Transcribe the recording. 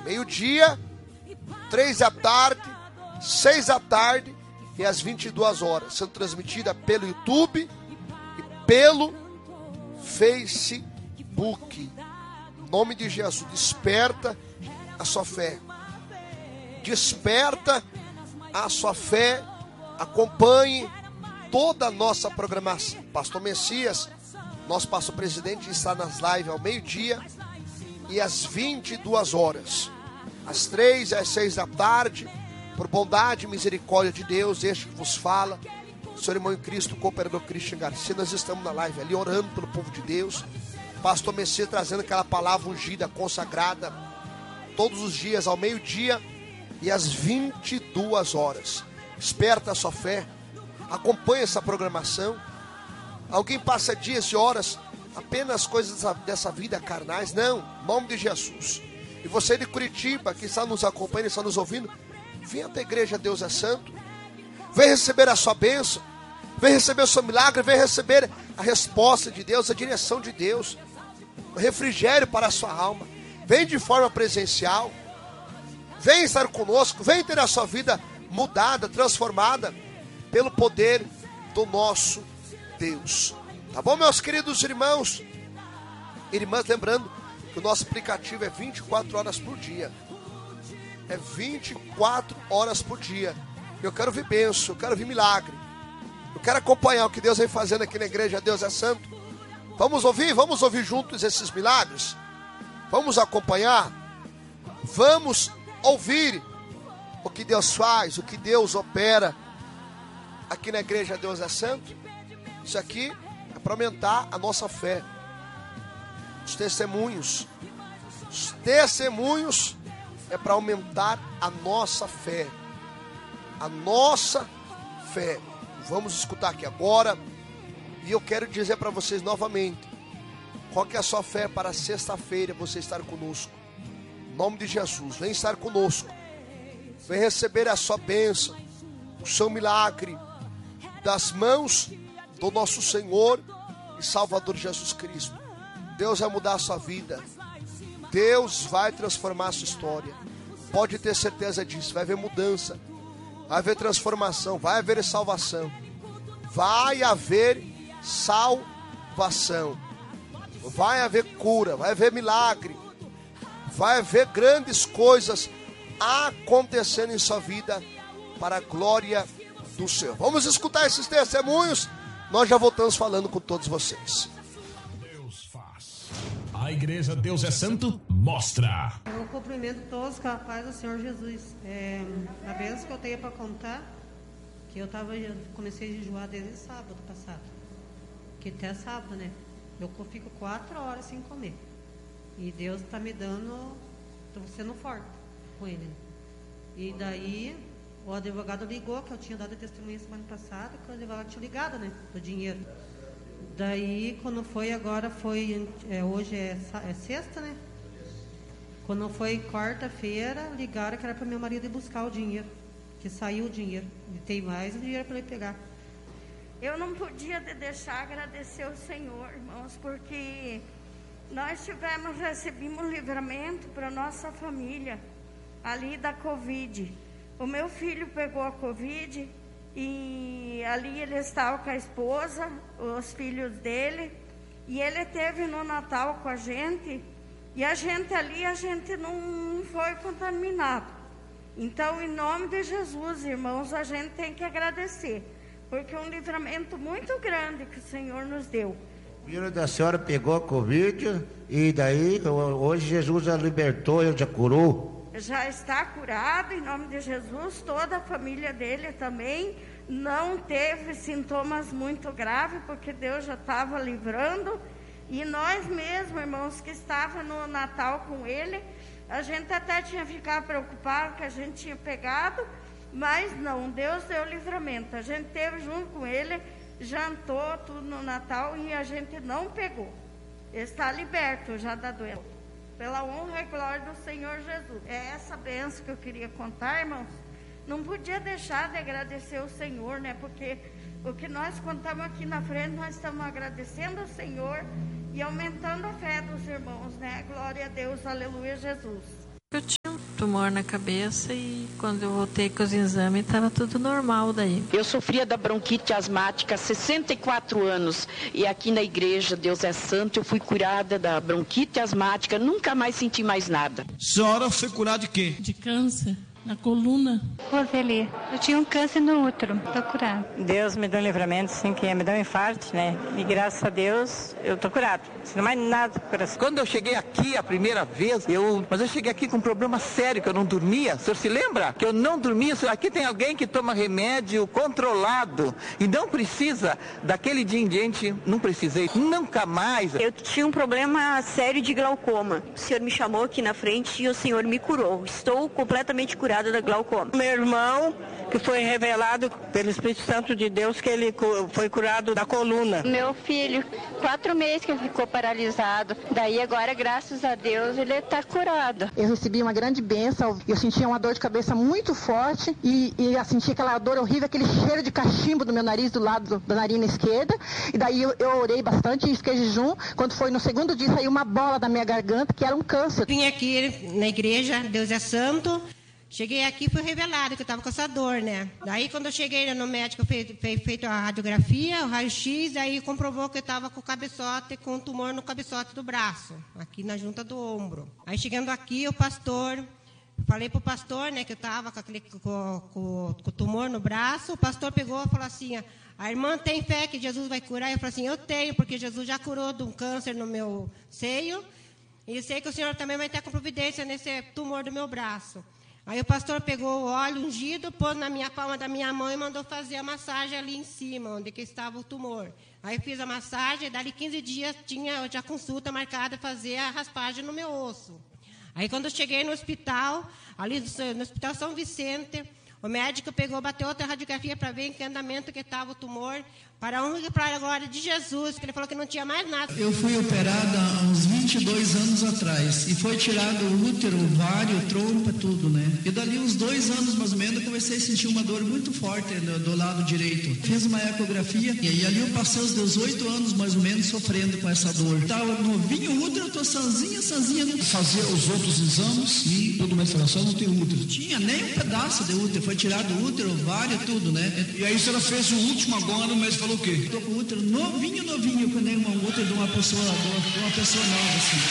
meio-dia, 3 da tarde, 6 da tarde e às 22 horas, sendo transmitida pelo YouTube e pelo Facebook. Em nome de Jesus, desperta a sua fé. Desperta a sua fé. Acompanhe toda a nossa programação. Pastor Messias, nosso pastor presidente, está nas lives ao meio-dia e às 22 horas. Às 3 e às 6 da tarde, por bondade e misericórdia de Deus, este que vos fala, Senhor irmão em Cristo, cooperador Christian Garcia. Nós estamos na live ali orando pelo povo de Deus. Pastor Messias trazendo aquela palavra ungida, consagrada, todos os dias ao meio-dia e às 22 horas. Desperta a sua fé. Acompanhe essa programação. Alguém passa dias e horas apenas coisas dessa vida carnais? Não, em nome de Jesus. E você de Curitiba, que está nos acompanhando, está nos ouvindo, venha até a igreja Deus é Santo. Vem receber a sua bênção. Vem receber o seu milagre. Vem receber a resposta de Deus, a direção de Deus, o refrigério para a sua alma. Vem de forma presencial. Vem estar conosco. Vem ter a sua vida mudada, transformada pelo poder do nosso Deus. Tá bom, meus queridos irmãos e irmãs? Lembrando que o nosso aplicativo é 24 horas por dia. É 24 horas por dia. Eu quero ver bênção, eu quero ver milagre. Eu quero acompanhar o que Deus vem fazendo aqui na igreja Deus é Santo. Vamos ouvir juntos esses milagres? Vamos acompanhar? Vamos ouvir o que Deus faz, o que Deus opera aqui na igreja Deus é Santo. Isso aqui é para aumentar a nossa fé. Os testemunhos é para aumentar a nossa fé. A nossa fé. Vamos escutar aqui agora. E eu quero dizer para vocês novamente, qual que é a sua fé para sexta-feira você estar conosco? Em nome de Jesus, vem estar conosco. Vem receber a sua bênção, o seu milagre, das mãos do nosso Senhor e Salvador Jesus Cristo. Deus vai mudar a sua vida. Deus vai transformar a sua história. Pode ter certeza disso. Vai haver mudança, vai haver transformação, vai haver salvação. Vai haver salvação. Vai haver cura, vai haver milagre. Vai haver grandes coisas acontecendo em sua vida para a glória do Senhor. Vamos escutar esses testemunhos. Nós já voltamos falando com todos vocês. Deus faz. A igreja Deus é Santo mostra. Eu cumprimento todos com a paz do Senhor Jesus. A bênção que eu tenho para contar, que eu comecei a jejuar desde sábado passado, que até sábado, né? Eu fico 4 horas sem comer. E Deus está me dando, estou sendo forte com ele. E daí o advogado ligou, que eu tinha dado testemunha semana passada, que o advogado tinha ligado, né, do dinheiro. Daí, quando foi agora, hoje é sexta, né? Quando foi quarta-feira, ligaram que era para meu marido ir buscar o dinheiro, que saiu o dinheiro. E tem mais dinheiro para ele pegar. Eu não podia deixar agradecer ao Senhor, irmãos, porque nós recebemos livramento para nossa família ali da Covid. O meu filho pegou a Covid e ali ele estava com a esposa, os filhos dele, e ele esteve no Natal com a gente, e a gente não foi contaminado. Então, em nome de Jesus, irmãos, a gente tem que agradecer, porque é um livramento muito grande que o Senhor nos deu. O filho da senhora pegou a Covid e daí hoje Jesus já libertou, ele já curou. Já está curado em nome de Jesus. Toda a família dele também não teve sintomas muito graves, porque Deus já estava livrando. E nós mesmos, irmãos, que estava no Natal com ele, a gente até tinha ficado preocupado que a gente tinha pegado, mas não, Deus deu livramento. A gente esteve junto com ele, jantou tudo no Natal e a gente não pegou. Está liberto já da doença, pela honra e glória do Senhor Jesus. É essa bênção que eu queria contar, irmãos. Não podia deixar de agradecer o Senhor, né? Porque o que nós contamos aqui na frente, nós estamos agradecendo ao Senhor e aumentando a fé dos irmãos, né? Glória a Deus, aleluia, Jesus. Eu tinha tumor na cabeça e quando eu voltei com os exames estava tudo normal daí. Eu sofria da bronquite asmática há 64 anos e aqui na igreja Deus é Santo eu fui curada da bronquite asmática, nunca mais senti mais nada. Senhora foi curada de quê? De câncer. Na coluna. Roseli, eu tinha um câncer no útero, tô curada. Deus me deu um livramento, sim, que me deu um infarto, né? E graças a Deus, eu tô curado. Não mais nada do coração. Quando eu cheguei aqui a primeira vez, mas eu cheguei aqui com um problema sério, que eu não dormia. O senhor se lembra? Que eu não dormia. Aqui tem alguém que toma remédio controlado e não precisa. Daquele dia em diante, não precisei. Nunca mais. Eu tinha um problema sério de glaucoma. O senhor me chamou aqui na frente e o senhor me curou. Estou completamente curada da glaucoma. Meu irmão, que foi revelado pelo Espírito Santo de Deus, que ele foi curado da coluna. Meu filho, 4 meses que ele ficou paralisado. Daí agora, graças a Deus, ele está curado. Eu recebi uma grande bênção. Eu sentia uma dor de cabeça muito forte e eu sentia aquela dor horrível, aquele cheiro de cachimbo no meu nariz, do lado da narina esquerda. E daí eu orei bastante e fiquei em jejum. Quando foi no segundo dia, saiu uma bola da minha garganta, que era um câncer. Vim aqui na igreja, Deus é Santo. Cheguei aqui e foi revelado que eu estava com essa dor, né? Daí, quando eu cheguei no médico, feito a radiografia, o raio-x, aí comprovou que eu estava com o cabeçote, com um tumor no cabeçote do braço, aqui na junta do ombro. Aí, chegando aqui, o pastor, falei pro pastor, né, que eu estava com o tumor no braço, o pastor pegou e falou assim, a irmã tem fé que Jesus vai curar? Eu falei assim, eu tenho, porque Jesus já curou de um câncer no meu seio, e eu sei que o senhor também vai ter com providência nesse tumor do meu braço. Aí o pastor pegou o óleo ungido, pôs na minha palma da minha mão e mandou fazer a massagem ali em cima, onde que estava o tumor. Aí fiz a massagem, dali 15 dias tinha já consulta marcada fazer a raspagem no meu osso. Aí quando eu cheguei no hospital, ali no Hospital São Vicente, o médico pegou, bateu outra radiografia para ver em que andamento que estava o tumor, para a honra e para a glória de Jesus, que ele falou que não tinha mais nada. Eu fui operada há uns 22 anos atrás, e foi tirado o útero, o ovário, trompa, tudo, né? E dali uns 2 anos, mais ou menos, eu comecei a sentir uma dor muito forte do lado direito. Fiz uma ecografia, e ali eu passei os 18 anos, mais ou menos, sofrendo com essa dor. Estava novinho o útero, eu tô sanzinha. Fazia os outros exames e todo mundo falou, só não tem útero. Tinha nem um pedaço de útero, foi tirado o útero, o ovário, tudo, né? E aí a senhora fez o último agora, mas falou o quê? Estou com o útero novinho, que nem um útero de uma pessoa nova, assim.